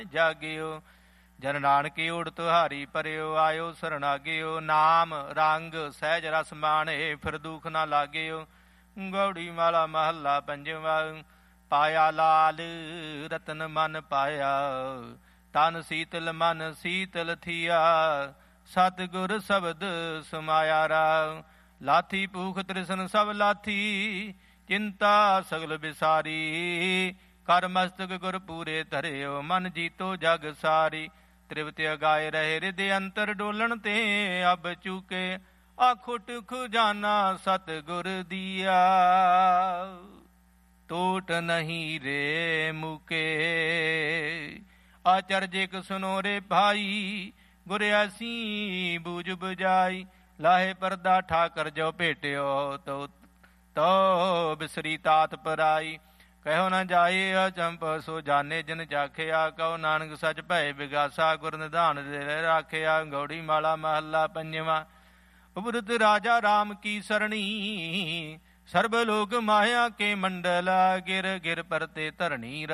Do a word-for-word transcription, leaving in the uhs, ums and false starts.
ਜਾਗਿਓ। ਜਨ ਨਾਨਕੀ ਓੜ ਤੁਹਾਰੀ ਪਰਿਓ, ਆਇਓ ਸਰਣਾਗਿਓ। ਨਾਮ ਰੰਗ ਸਹਿਜ ਰਸ ਮਾਣੇ, ਫਿਰ ਦੁਖ ਨਾ ਲਾਗਿਓ। ਗੌੜੀ ਮਾਲਾ ਮਹੱਲਾ ਪੰਜਵਾ। ਪਾਇਆ ਲਾਲ ਰਤਨ ਮਨ ਪਾਇਆ, ਤਨ ਸੀਤਲ ਮਨ ਸੀਤਲ ਥੀਆ। ਸਤਿਗੁਰ ਸ਼ਬਦ ਸਮਾਇਆ ਰਾਮ, ਲਾਥੀ ਭੂਖ ਤ੍ਰਿਸ਼ਨ ਸਭ ਲਾਥੀ। ਚਿੰਤਾ ਸਗਲ ਬਿਸਾਰੀ, ਕਰ ਮਸਤਕ ਗੁਰ ਪੂਰੇ ਧਰਿਓ। ਮਨ ਜੀਤੋ ਜਗ ਸਾਰੀ, ਤ੍ਰਿਪਤ ਅਗਾਏ ਰਹੇ ਹਿਰਦੇ ਅੰਤਰ ਡੋਲਣ ਤੇ। ਅਬ ਚੂਕੇ ਆਖੋ ਟੁਖ ਜਾਨਾ ਸਤਿਗੁਰ ਦੀਆ, ਟੋਟ ਨਹੀਂ ਰੇ ਮੁਕੇ। ਆਚਰਜ ਇਕ ਸੁਨੋ ਰੇ ਭਾਈ, ਗੁਰ ਐਸੀ ਬੂਝ ਬੁਝਾਈ। ਲਾਹੇ ਪਰਦਾ ਠਾਕਰ ਜੋ ਭੇਟਿਓ, ਤੋ ਤੋ ਬਿਸਰੀ ਤਾਤ ਪਰਾਈ। ਕਹਿਓ ਨਾ ਜਾਏ ਅਚੰਪ ਸੋ ਜਾਣੇ, ਜਿਨ ਚਾਖਿਆ ਕਹੋ ਨਾਨਕ ਸੱਚ ਭੈ ਵਿਗਾਸਾ। ਗੁਰ ਨਿਧਾਨ ਦੇ ਰਾਖਿਆ। ਗੌੜੀ ਮਾਲਾ ਮਹੱਲਾ ਪੰਜਵਾ। ਉਬਰਤ ਰਾਜਾ ਰਾਮ ਕੀ ਸਰਣੀ, ਸਰਬ ਲੋਕ ਮਾਇਆ ਕੇ ਮੰਡਲ। ਗਿਰ ਗਿਰ ਪਰਤੇ ਧਰਣੀ